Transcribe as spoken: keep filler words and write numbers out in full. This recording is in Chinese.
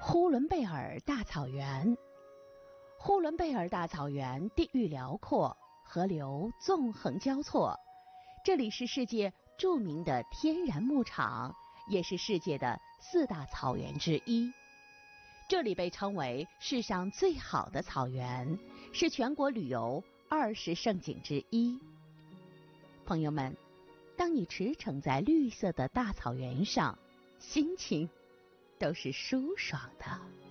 呼伦贝尔大草原。呼伦贝尔大草原地域辽阔，河流纵横交错，这里是世界著名的天然牧场，也是世界的四大草原之一。这里被称为世上最好的草原，是全国旅游二十胜景之一。朋友们，当你驰骋在绿色的大草原上，心情都是舒爽的。